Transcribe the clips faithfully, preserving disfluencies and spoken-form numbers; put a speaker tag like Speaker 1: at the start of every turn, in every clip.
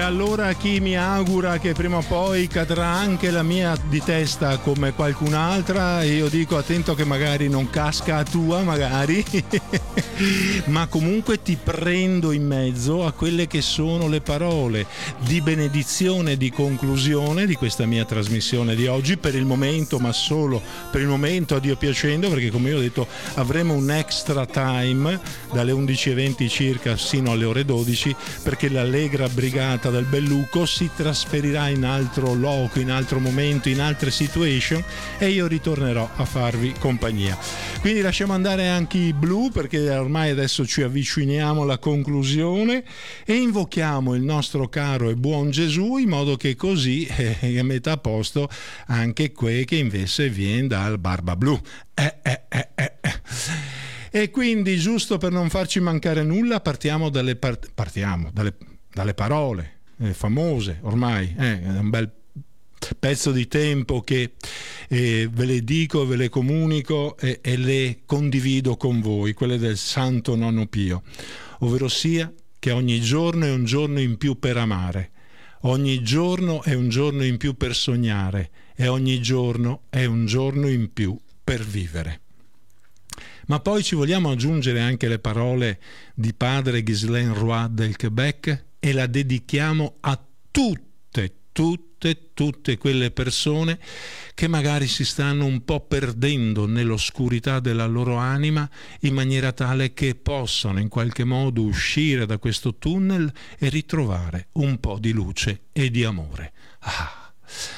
Speaker 1: allora chi mi augura che prima o poi cadrà anche la mia di testa come qualcun'altra, io dico attento che magari non casca a tua, magari, ma comunque ti prendo in mezzo a quelle che sono le parole di benedizione, di conclusione di questa mia trasmissione di oggi, per il momento, ma solo per il momento, a Dio piacendo, perché come io ho detto avremo un extra time dalle undici e venti circa sino alle ore dodici, perché l'allegra brigata del Belluco si trasferirà in altro loco, in altro momento, in altre situation, e io ritornerò a farvi compagnia. Quindi lasciamo andare anche i blu, perché ormai adesso ci avviciniamo alla conclusione, e invochiamo il nostro caro e buon Gesù, in modo che così eh, a metà posto anche quei che invece viene dal barba blu. Eh, eh, eh, eh, eh. E quindi, giusto per non farci mancare nulla, partiamo dalle, part- partiamo dalle, dalle parole eh, famose, ormai eh, è un bel pezzo di tempo che eh, ve le dico, ve le comunico e, e le condivido con voi, quelle del Santo Nonno Pio, ovvero sia che ogni giorno è un giorno in più per amare, ogni giorno è un giorno in più per sognare, e ogni giorno è un giorno in più per vivere. Ma poi ci vogliamo aggiungere anche le parole di padre Ghislain Roy del Quebec, e la dedichiamo a tutte, tutte, tutte quelle persone che magari si stanno un po' perdendo nell'oscurità della loro anima, in maniera tale che possano in qualche modo uscire da questo tunnel e ritrovare un po' di luce e di amore. Ah.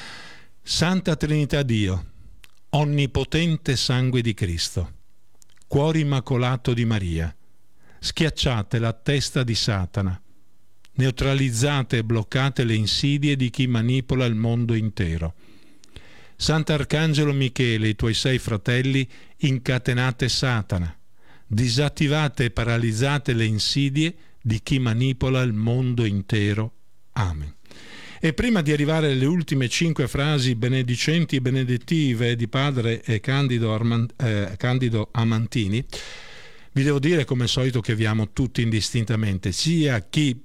Speaker 1: Santa Trinità Dio, onnipotente sangue di Cristo, cuore immacolato di Maria, schiacciate la testa di Satana, neutralizzate e bloccate le insidie di chi manipola il mondo intero. Sant'Arcangelo Michele e i tuoi sei fratelli, incatenate Satana, disattivate e paralizzate le insidie di chi manipola il mondo intero. Amen. E prima di arrivare alle ultime cinque frasi benedicenti e benedettive di padre Candido, Arman- eh, Candido Amantini, vi devo dire come al solito che vi amo tutti indistintamente, sia chi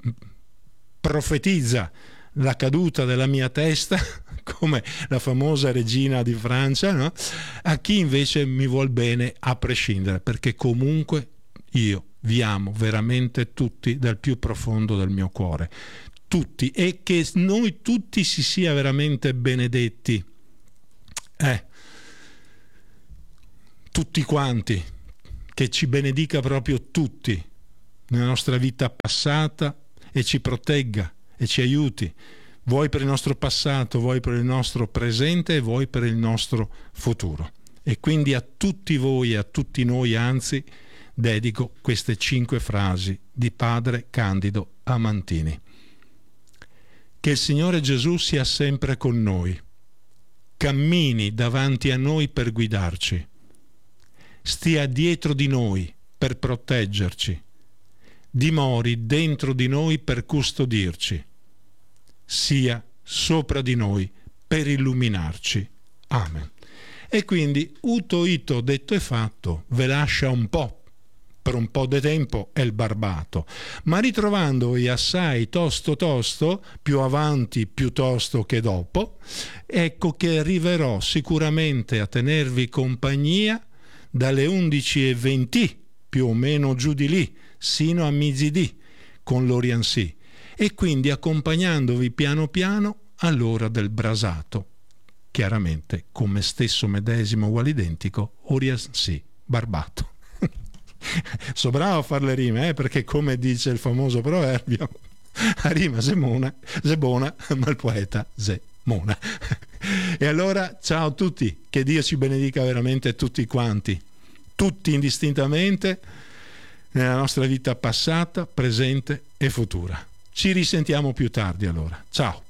Speaker 1: profetizza la caduta della mia testa, come la famosa regina di Francia, no? A chi invece mi vuol bene a prescindere, perché comunque io vi amo veramente tutti dal più profondo del mio cuore. Tutti, e che noi tutti si sia veramente benedetti, eh, tutti quanti, che ci benedica proprio tutti nella nostra vita passata e ci protegga e ci aiuti, vuoi per il nostro passato, vuoi per il nostro presente e vuoi per il nostro futuro. E quindi a tutti voi e a tutti noi, anzi, dedico queste cinque frasi di padre Candido Amantini. Che il Signore Gesù sia sempre con noi, cammini davanti a noi per guidarci, stia dietro di noi per proteggerci, dimori dentro di noi per custodirci, sia sopra di noi per illuminarci. Amen. E quindi, uto ito detto e fatto, ve lascia un po', per un po' di tempo è il barbato, ma ritrovandovi assai tosto tosto, più avanti piuttosto che dopo, ecco che arriverò sicuramente a tenervi compagnia dalle undici e venti, più o meno giù di lì, sino a mezzodì, con l'Oriansì, e quindi accompagnandovi piano piano all'ora del brasato, chiaramente con me stesso medesimo uguale identico, Oriansì barbato. So bravo a fare le rime, eh, perché come dice il famoso proverbio, a rima se mona, se buona, ma il poeta se mona. E allora ciao a tutti, che Dio ci benedica veramente tutti quanti, tutti indistintamente, nella nostra vita passata, presente e futura. Ci risentiamo più tardi allora. Ciao.